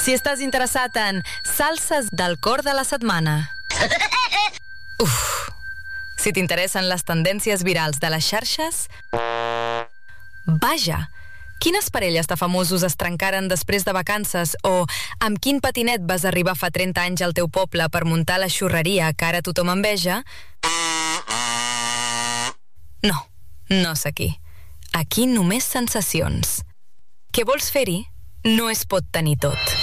Si estàs interessat en salses del cor de la setmana. Si t'interessen les tendències virals de les xarxes. Vaja! Quines parelles de famosos es trencaren després de vacances o amb quin patinet vas arribar fa 30 anys al teu poble per muntar la xurreria que ara tothom enveja? No, no és aquí. Aquí només sensacions. Què vols fer-hi? No es pot tenir tot.